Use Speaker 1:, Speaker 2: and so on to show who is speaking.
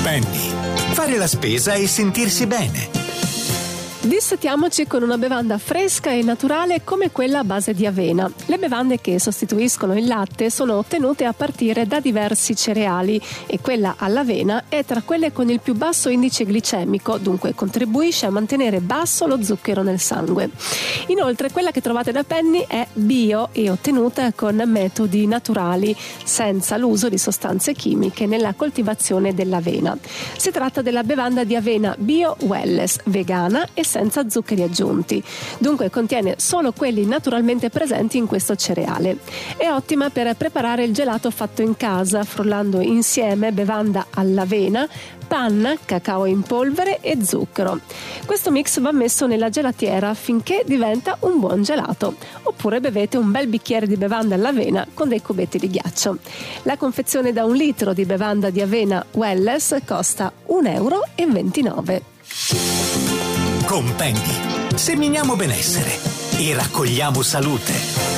Speaker 1: Penny. Fare la spesa e sentirsi bene.
Speaker 2: Dissetiamoci con una bevanda fresca e naturale come quella a base di avena. Le bevande che sostituiscono il latte sono ottenute a partire da diversi cereali e quella all'avena è tra quelle con il più basso indice glicemico, dunque contribuisce a mantenere basso lo zucchero nel sangue. Inoltre quella che trovate da Penny è bio e ottenuta con metodi naturali, senza l'uso di sostanze chimiche nella coltivazione dell'avena. Si tratta della bevanda di avena Bio Wellness, vegana e senza zuccheri aggiunti. Dunque contiene solo quelli naturalmente presenti in questo cereale. È ottima per preparare il gelato fatto in casa, frullando insieme bevanda all'avena, panna, cacao in polvere e zucchero. Questo mix va messo nella gelatiera finché diventa un buon gelato. Oppure bevete un bel bicchiere di bevanda all'avena con dei cubetti di ghiaccio. La confezione da 1 litro di bevanda di avena Wellness costa €1,29.
Speaker 1: Con Penny seminiamo benessere e raccogliamo salute.